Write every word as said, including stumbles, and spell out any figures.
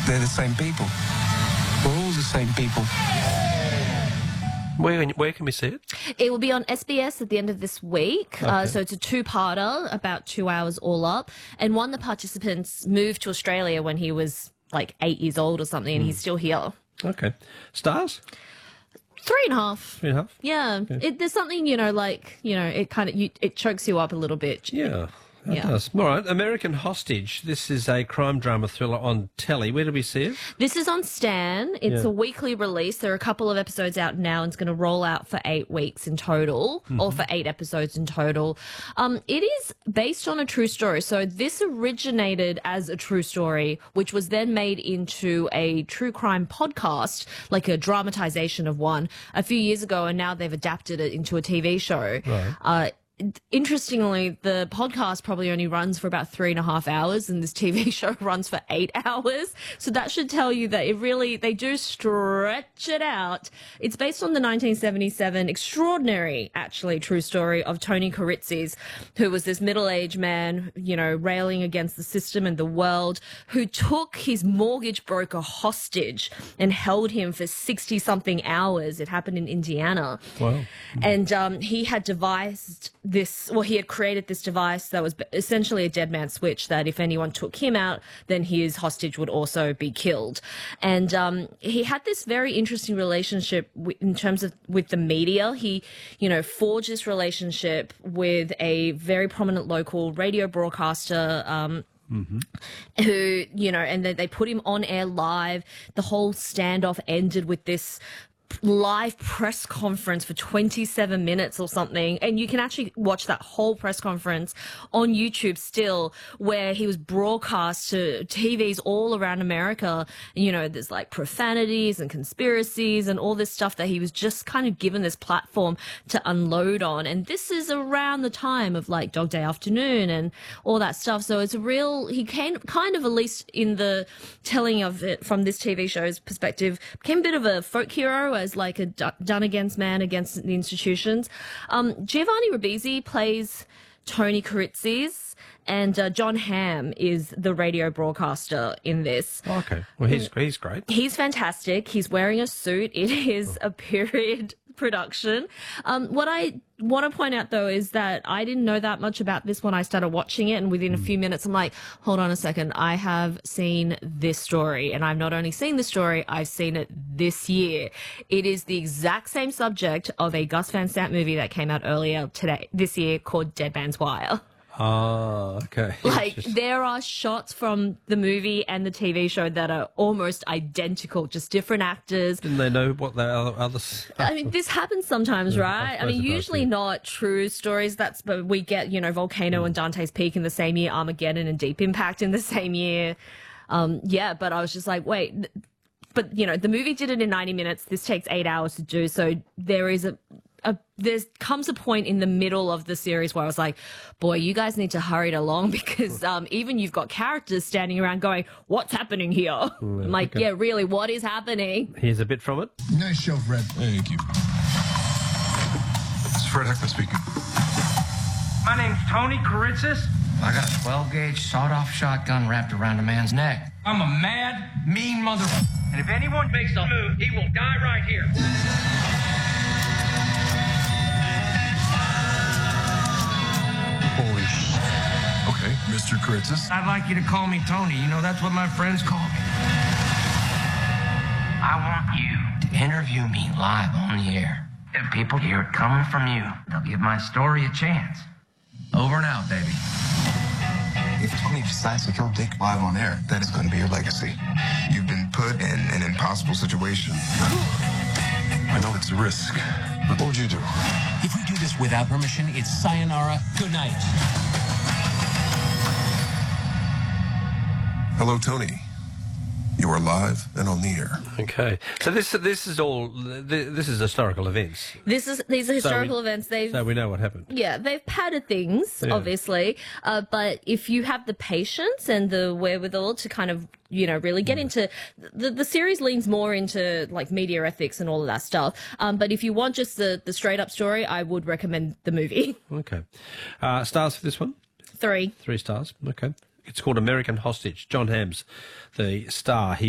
they're the same people. We're all the same people. Where, where can we see it? It will be on S B S at the end of this week. Okay. Uh, so it's a two-parter, about two hours all up. And one of the participants moved to Australia when he was like eight years old or something, and Mm. he's still here. Okay. Stars? Three and a half. Three and a half? Yeah. Okay. It, there's something, you know, like, you know, it kind of, you, it chokes you up a little bit. Yeah. It Yeah. does. All right. American Hostage. This is a crime drama thriller on telly. Where do we see it? This is on Stan. It's Yeah. a weekly release. There are a couple of episodes out now, and it's going to roll out for eight weeks in total, Mm-hmm. or for eight episodes in total. Um, it is based on a true story. So this originated as a true story, which was then made into a true crime podcast, like a dramatization of one, a few years ago, and now they've adapted it into a T V show. Right. Uh, Interestingly, the podcast probably only runs for about three and a half hours, and this T V show runs for eight hours. So that should tell you that it really, they do stretch it out. It's based on the nineteen seventy-seven extraordinary, actually, true story of Tony Karitzis, who was this middle-aged man, you know, railing against the system and the world, who took his mortgage broker hostage and held him for sixty-something hours. It happened in Indiana. Wow. And um, he had devised this, well, he had created this device that was essentially a dead man switch, that if anyone took him out, then his hostage would also be killed. And um, he had this very interesting relationship w- in terms of with the media. He, you know, forged this relationship with a very prominent local radio broadcaster, um, Mm-hmm. who, you know, and then they put him on air live. The whole standoff ended with this live press conference for twenty-seven minutes or something, and you can actually watch that whole press conference on YouTube still, where he was broadcast to T Vs all around America. You know, there's like profanities and conspiracies and all this stuff that he was just kind of given this platform to unload on. And this is around the time of like Dog Day Afternoon and all that stuff. So it's a real, he came kind of, at least in the telling of it from this T V show's perspective, became a bit of a folk hero, as like a d- done against man against the institutions. Um, Giovanni Ribisi plays Tony Karitzis, and uh, John Hamm is the radio broadcaster in this. Okay. Well, he's, he's great. He's fantastic. He's wearing a suit. It is a period production. Um, what I want to point out, though, is that I didn't know that much about this when I started watching it, and within a few minutes, I'm like, hold on a second, I have seen this story, and I've not only seen the story, I've seen it this year. It is the exact same subject of a Gus Van Sant movie that came out earlier today, this year, called Dead Man's Wire. Ah, okay. Like, Just- there are shots from the movie and the T V show that are almost identical, just different actors. Didn't they know what the other others? I mean, this happens sometimes, Yeah, right? I I mean, suppose it does, usually yeah. not true stories. That's, but we get, you know, Volcano and Dante's Peak in the same year, Armageddon and Deep Impact in the same year. Um, yeah, but I was just like, wait, th- but you know, the movie did it in ninety minutes. This takes eight hours to do. So there is a, a there's comes a point in the middle of the series where I was like, boy, you guys need to hurry it along, because um, even you've got characters standing around going, what's happening here? I'm like, okay. yeah, really, what is happening? Here's a bit from it. Nice show, Fred. Thank you. It's Fred Heckler speaking. My name's Tony Karitzis. I got a twelve gauge sawed-off shotgun wrapped around a man's neck. I'm a mad, mean mother. And if anyone makes a move, he will die right here. Holy sh... Okay, Mister Karitzis. I'd like you to call me Tony. You know, that's what my friends call me. I want you to interview me live on the air. If people hear it coming from you, they'll give my story a chance. Over and out, baby. If Tony decides to kill Dick live on air, that is going to be your legacy. You've been put in an impossible situation. I know it's a risk, but what would you do? If we do this without permission, it's sayonara, good night. Hello, Tony. You are live and on the air. Okay. So this this is all this is historical events. This is these are historical we- events. They've So we know what happened. yeah, they've padded things, Yeah. obviously. Uh, but if you have the patience and the wherewithal to kind of, you know, really get into the the series leans more into like media ethics and all of that stuff. Um, but if you want just the the straight up story, I would recommend the movie. Okay. Uh, stars for this one? Three. Three stars. Okay. It's called American Hostage. John Hamm's the star. He